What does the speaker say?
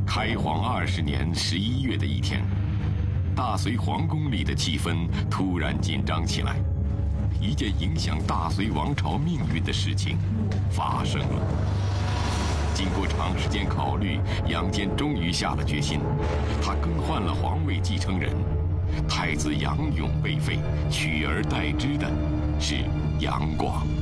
开皇20年11月的一天，大隋皇宫里的气氛突然紧张起来。一件影响大隋王朝命运的事情发生了。经过长时间考虑，杨坚终于下了决心，他更换了皇位继承人，太子杨勇被废，取而代之的是杨广。